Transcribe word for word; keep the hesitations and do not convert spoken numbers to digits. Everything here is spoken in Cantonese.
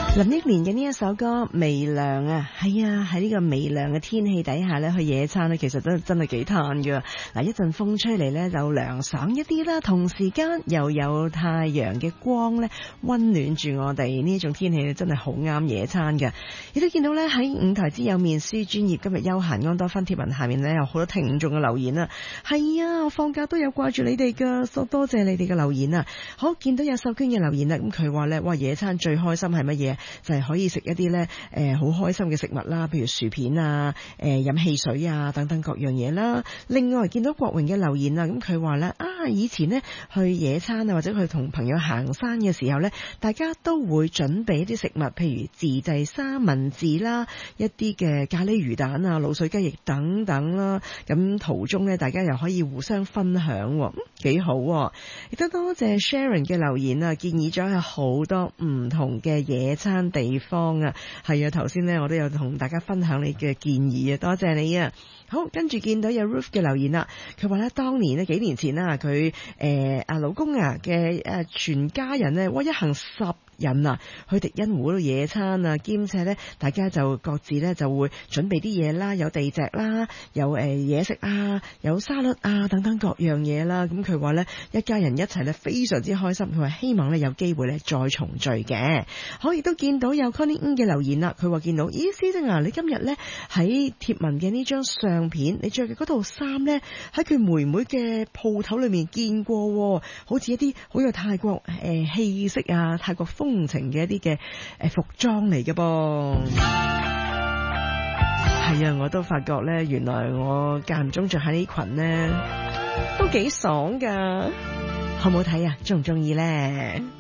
林憶蓮嘅呢一首歌《微涼》啊，係啊，喺呢個微涼嘅天氣底下咧去野餐咧，其實都真係幾嘆噶。嗱，一陣風吹嚟咧就涼爽一啲啦，同時間又有太陽嘅光咧溫暖住我哋，呢種天氣真係好啱野餐嘅。亦都見到咧喺五台之友面書專頁今日休閒安多芬貼文下面咧有好多聽眾嘅留言啊，係啊，我放假都有掛住你哋噶，所多謝你哋嘅留言啊。好，見到有秀娟嘅留言啦，咁佢話咧，哇，野餐最開心係乜嘢？就係可以食一啲咧，誒好開心嘅食物啦，譬如薯片啊，誒飲汽水啊等等各樣嘢啦。另外見到國榮嘅留言啊，咁佢話咧啊，以前呢去野餐啊或者去同朋友行山嘅時候咧，大家都會準備一啲食物，譬如自製三文治啦，一啲嘅咖喱魚蛋啊、滷水雞翼等等啦。咁途中咧，大家又可以互相分享，嗯，幾好啊。亦都多謝 Sharon 嘅留言啊，建議咗有好多唔同嘅野餐地方啊，係啊，頭先呢我都有同大家分享你嘅建議啊，多謝你啊。好，跟住見到有 Ruth 嘅留言啦，佢話咧當年呢幾年前啦，佢誒啊老公啊嘅誒全家人呢，哇一行十人啊去迪欣湖度野餐啊，兼且咧大家就各自咧就會準備啲嘢啦，有地蓆啦，有誒嘢食啊，有沙律啊等等各樣嘢啦。咁佢話咧一家人一齊咧非常之開心，佢話希望咧有機會咧再重聚嘅。可以都見到有 Connie 嘅留言啦，佢話見到咦師姐啊，你今日咧喺貼文嘅呢張相片，你着嘅嗰套衫咧喺佢妹妹嘅鋪頭裏面見過，好似一啲好有泰國誒氣息啊，泰國風情嘅一啲嘅誒服裝嚟嘅噃。係啊，我都發覺咧，原來我間唔中着下呢裙咧都幾爽噶，好唔好睇啊？中唔中意咧？